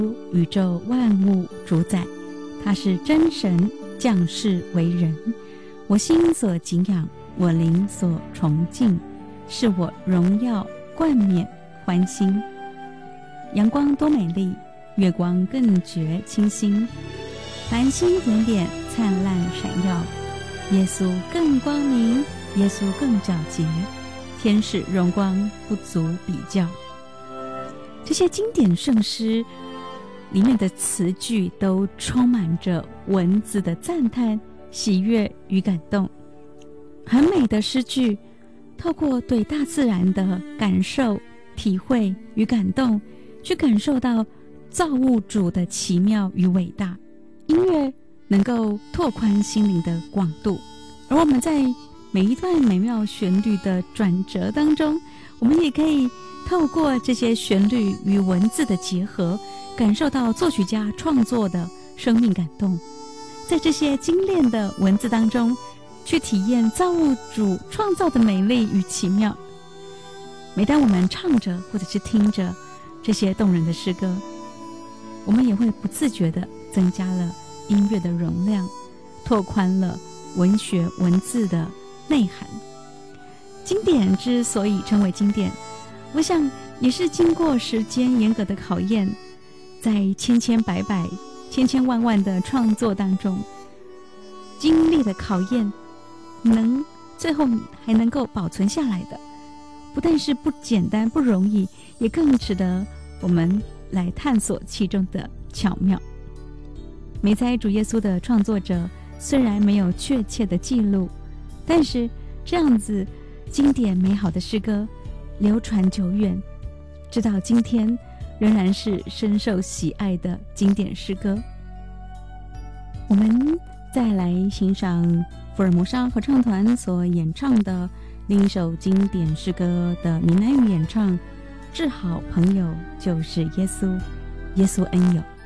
宇宙万物主宰，他是真神降世为人，我心所敬仰，我灵所崇敬，是我荣耀冠冕欢欣。阳光多美丽，月光更觉清新，繁星点点灿烂闪耀，耶稣更光明，耶稣更皎洁，天使荣光不足比较。这些经典圣诗里面的词句都充满着文字的赞叹、喜悦与感动。很美的诗句，透过对大自然的感受、体会与感动，去感受到造物主的奇妙与伟大。音乐能够拓宽心灵的广度，而我们在每一段美妙旋律的转折当中，我们也可以透过这些旋律与文字的结合，感受到作曲家创作的生命感动。在这些精炼的文字当中，去体验造物主创造的美丽与奇妙。每当我们唱着或者是听着这些动人的诗歌，我们也会不自觉地增加了音乐的容量，拓宽了文学文字的内涵。经典之所以称为经典，我想也是经过时间严格的考验，在千千百百、千千万万的创作当中经历的考验，最后还能够保存下来的，不但是不简单不容易，也更值得我们来探索其中的巧妙。美哉主耶稣的创作者虽然没有确切的记录，但是这样子经典美好的诗歌流传久远，直到今天仍然是深受喜爱的经典诗歌。我们再来欣赏福尔摩沙合唱团所演唱的另一首经典诗歌的闽南语演唱，治好朋友就是耶稣，耶稣恩友。